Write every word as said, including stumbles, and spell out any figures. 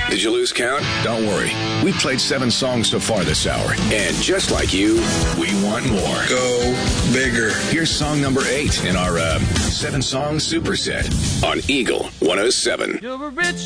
Did you lose count? Don't worry. We played seven songs so far this hour. And just like you, we want more. Go bigger. Here's song number eight in our uh, seven-song superset on Eagle one oh seven. You're a rich